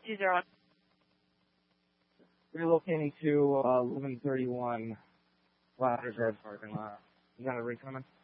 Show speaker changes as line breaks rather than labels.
201.
Relocating to 1131 Ladders Road parking lot. You got a rig coming?